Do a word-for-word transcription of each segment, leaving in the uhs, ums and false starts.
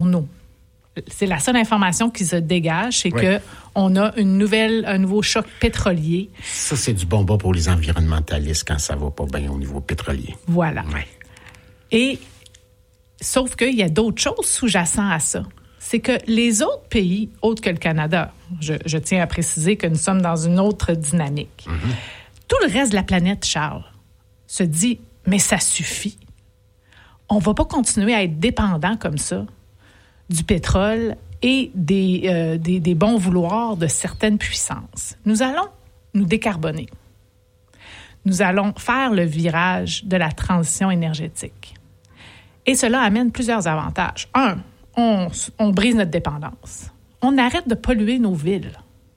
journaux. C'est la seule information qui se dégage, c'est oui. que on a une nouvelle, un nouveau choc pétrolier. Ça, c'est du bonbon pour les environnementalistes quand ça va pas bien au niveau pétrolier. Voilà. Oui. Et sauf qu'il y a d'autres choses sous-jacentes à ça. C'est que les autres pays, autres que le Canada, je, je tiens à préciser que nous sommes dans une autre dynamique. Mm-hmm. Tout le reste de la planète, Charles, se dit, mais ça suffit. On ne va pas continuer à être dépendant comme ça du pétrole et des, euh, des, des bons vouloirs de certaines puissances. Nous allons nous décarboner. Nous allons faire le virage de la transition énergétique. Et cela amène plusieurs avantages. Un, on, on brise notre dépendance. On arrête de polluer nos villes.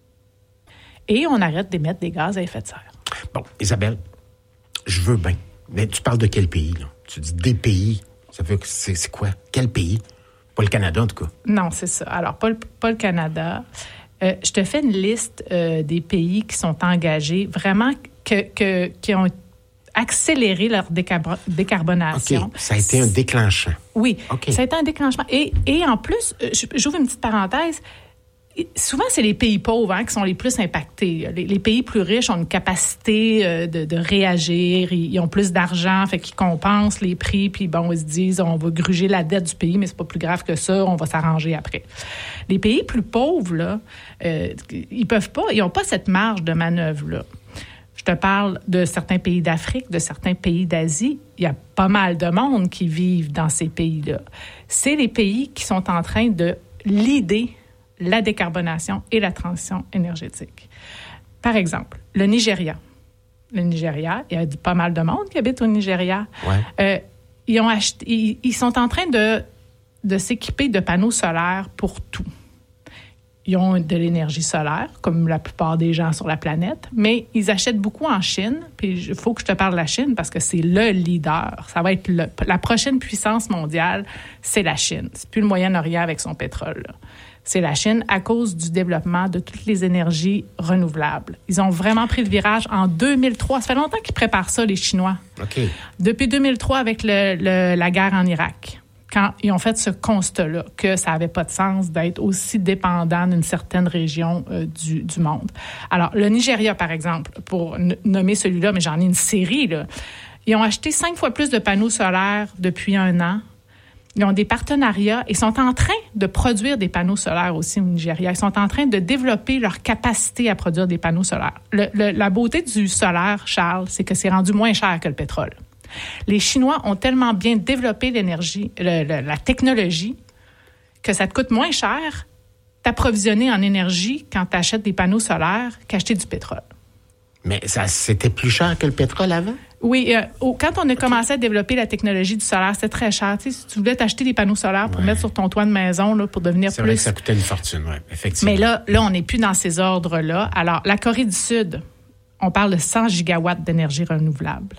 Et on arrête d'émettre des gaz à effet de serre. Bon, Isabelle, je veux bien. Mais tu parles de quel pays, là? Tu dis des pays. Ça veut que c'est, c'est quoi? Quel pays? Pas le Canada, en tout cas. Non, c'est ça. Alors, pas le, pas le Canada. Euh, je te fais une liste euh, des pays qui sont engagés, vraiment, que, que, qui ont accéléré leur décarb- décarbonation. OK. Ça a été un déclenchant. Oui. Okay. Ça a été un déclenchement. Et, et en plus, j'ouvre une petite parenthèse. Souvent, c'est les pays pauvres hein, qui sont les plus impactés. Les, les pays plus riches ont une capacité euh, de, de réagir. Ils, ils ont plus d'argent, fait qu'ils compensent les prix. Puis bon, ils se disent, on va gruger la dette du pays, mais c'est pas plus grave que ça. On va s'arranger après. Les pays plus pauvres, là, euh, ils peuvent pas, ils n'ont pas cette marge de manœuvre-là. Je te parle de certains pays d'Afrique, de certains pays d'Asie. Il y a pas mal de monde qui vivent dans ces pays-là. C'est les pays qui sont en train de l'idée la décarbonation et la transition énergétique. Par exemple, le Nigeria. Le Nigeria, il y a pas mal de monde qui habite au Nigeria. Ouais. Euh, ils, ont acheté, ils, ils sont en train de, de s'équiper de panneaux solaires pour tout. Ils ont de l'énergie solaire, comme la plupart des gens sur la planète, mais ils achètent beaucoup en Chine. Puis il faut que je te parle de la Chine parce que c'est le leader. Ça va être le, la prochaine puissance mondiale, c'est la Chine. C'est plus le Moyen-Orient avec son pétrole, là. C'est la Chine à cause du développement de toutes les énergies renouvelables. Ils ont vraiment pris le virage en deux mille trois. Ça fait longtemps qu'ils préparent ça, les Chinois. OK. Depuis deux mille trois, avec le, le, la guerre en Irak, quand ils ont fait ce constat-là, que ça n'avait pas de sens d'être aussi dépendant d'une certaine région euh, du, du monde. Alors, le Nigeria, par exemple, pour n- nommer celui-là, mais j'en ai une série, là, ils ont acheté cinq fois plus de panneaux solaires depuis un an. Ils ont des partenariats et sont en train de produire des panneaux solaires aussi au Nigeria. Ils sont en train de développer leur capacité à produire des panneaux solaires. Le, le, la beauté du solaire, Charles, c'est que c'est rendu moins cher que le pétrole. Les Chinois ont tellement bien développé l'énergie, le, le, la technologie, que ça te coûte moins cher t'approvisionner en énergie quand tu achètes des panneaux solaires qu'acheter du pétrole. Mais ça, c'était plus cher que le pétrole avant? Oui, euh, au, quand on a commencé à développer la technologie du solaire, c'était très cher. Tu sais, si tu voulais t'acheter des panneaux solaires pour ouais. mettre sur ton toit de maison, là, pour devenir c'est plus... C'est vrai que ça coûtait une fortune, oui, effectivement. Mais là, là, on n'est plus dans ces ordres-là. Alors, la Corée du Sud, on parle de cent gigawatts d'énergie renouvelable.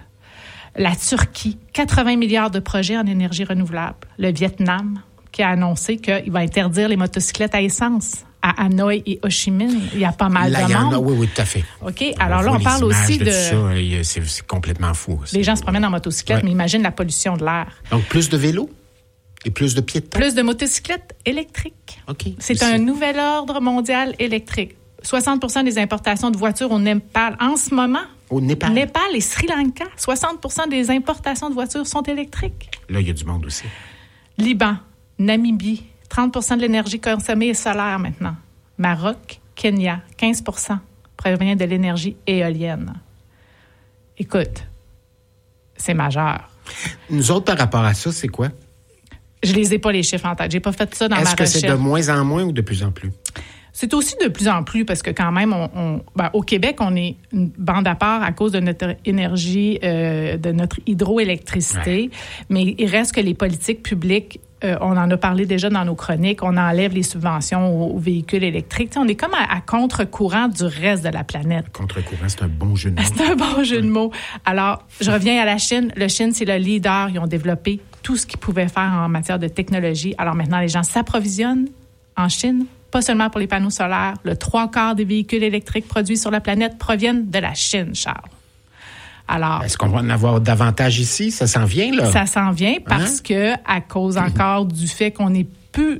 La Turquie, quatre-vingts milliards de projets en énergie renouvelable. Le Vietnam, qui a annoncé qu'il va interdire les motocyclettes à essence. À Hanoï et Ho Chi Minh, il y a pas mal là, de monde. A, oui, oui, tout à fait. OK, alors on là, on parle aussi de... de ça, c'est, c'est complètement fou. Les c'est gens beau. se promènent en motocyclette, ouais. mais imagine la pollution de l'air. Donc, plus de vélos et plus de piétons? Plus de motocyclettes électriques. OK. C'est mais un c'est... nouvel ordre mondial électrique. soixante pour cent des importations de voitures au Népal, en ce moment... Au Népal? Népal et Sri Lanka, soixante pour cent des importations de voitures sont électriques. Là, il y a du monde aussi. Liban, Namibie, trente pour cent de l'énergie consommée est solaire maintenant. Maroc, Kenya, quinze pour cent provient de l'énergie éolienne. Écoute, c'est majeur. Nous autres, par rapport à ça, c'est quoi? Je les ai pas les chiffres en tête. J'ai pas fait ça dans Est-ce ma recherche. Est-ce que c'est de moins en moins ou de plus en plus? C'est aussi de plus en plus parce que quand même, on, on, ben, au Québec, on est une bande à part à cause de notre énergie, euh, de notre hydroélectricité. Ouais. Mais il reste que les politiques publiques, euh, on en a parlé déjà dans nos chroniques, on enlève les subventions aux, aux véhicules électriques. T'sais, on est comme à, à contre-courant du reste de la planète. Contre-courant, c'est un bon jeu de mots. C'est un bon jeu de mots. Alors, je reviens à la Chine. La Chine, c'est le leader. Ils ont développé tout ce qu'ils pouvaient faire en matière de technologie. Alors maintenant, les gens s'approvisionnent en Chine. Pas seulement pour les panneaux solaires. Le trois quarts des véhicules électriques produits sur la planète proviennent de la Chine, Charles. Alors, est-ce qu'on va en avoir davantage ici? Ça s'en vient, là? Ça s'en vient parce hein? que, à cause encore du fait qu'on n'est plus